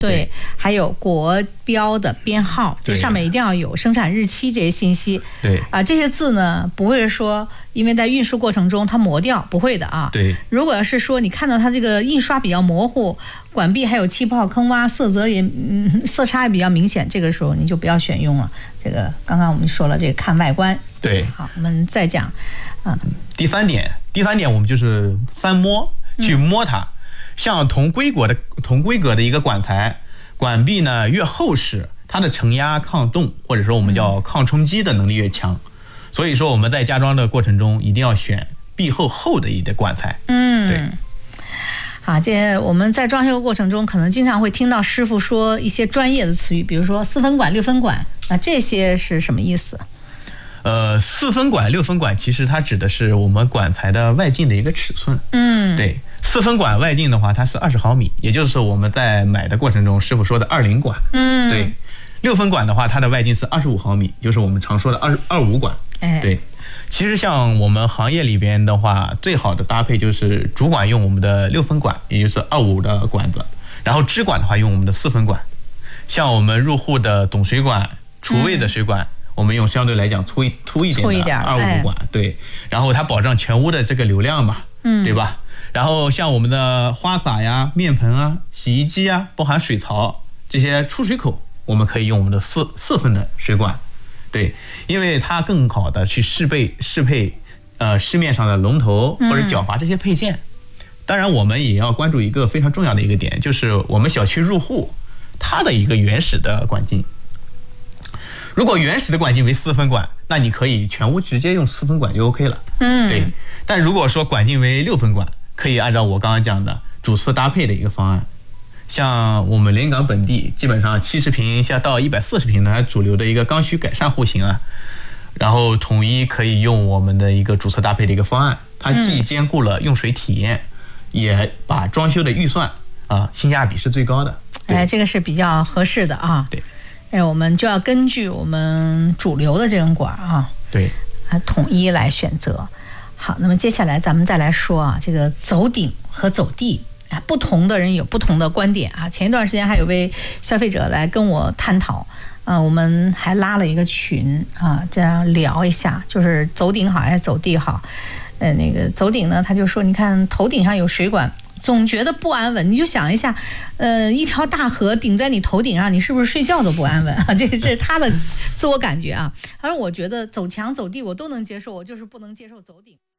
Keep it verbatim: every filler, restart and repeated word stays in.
对，还有国标的编号，这上面一定要有生产日期这些信息。 对啊，这些字呢，不会说因为在运输过程中它磨掉，不会的啊。 对， 如果是说你看到它这个印刷比较模糊，管壁还有气泡坑洼，色泽也嗯色差也比较明显，这个时候你就不要选用了。这个刚刚我们说了，这个看外观。 对， 好，我们再讲啊。 第三点，第三点我们就是翻摸，去摸它。嗯像同规格的同规格的一个管材，管壁呢越厚实，它的承压、抗冻或者说我们叫抗冲击的能力越强。所以说我们在加装的过程中一定要选壁厚厚的一点管材。 嗯， 对。 啊，这我们在装修过程中可能经常会听到师傅说一些专业的词语，比如说四分管、六分管，那这些是什么意思？ 呃，四分管、六分管，其实它指的是我们管材的外径的一个尺寸。 嗯， 对，四分管外径的话，它是二十毫米，也就是我们在买的过程中师傅说的二零管。 嗯， 对，六分管的话，它的外径是二十五毫米，就是我们常说的二二五管。 哎， 对，其实像我们行业里边的话，最好的搭配就是主管用我们的六分管，也就是二五的管子，然后支管的话用我们的四分管。像我们入户的总水管、厨卫的水管。嗯，我们用相对来讲粗一粗一点的二五管，对，然后它保证全屋的这个流量嘛，嗯，对吧？然后像我们的花洒呀、面盆啊、洗衣机啊，包含水槽这些出水口，我们可以用我们的四四分的水管，对，因为它更好的去适配适配呃市面上的龙头或者角阀这些配件。当然，我们也要关注一个非常重要的一个点，就是我们小区入户它的一个原始的管径。如果原始的管径为四分管，那你可以全屋直接用四分管就 OK 了。嗯，对。但如果说管径为六分管，可以按照我刚刚讲的主次搭配的一个方案。像我们临港本地，基本上七十平下到一百四十平的主流的一个刚需改善户型啊，然后统一可以用我们的一个主次搭配的一个方案，它既兼顾了用水体验，也把装修的预算啊性价比是最高的。 哎，这个是比较合适的啊。 对。 哎，我们就要根据我们主流的这种管啊， 对， 啊统一来选择。好，那么接下来咱们再来说啊，这个走顶和走地啊，不同的人有不同的观点啊。前一段时间还有位消费者来跟我探讨，啊，我们还拉了一个群啊，这样聊一下，就是走顶好还是走地好？呃，那个走顶呢，他就说，你看头顶上有水管，总觉得不安稳。你就想一下，呃，一条大河顶在你头顶上，你是不是睡觉都不安稳啊？这这是他的自我感觉啊。他说，我觉得走墙走地我都能接受，我就是不能接受走顶。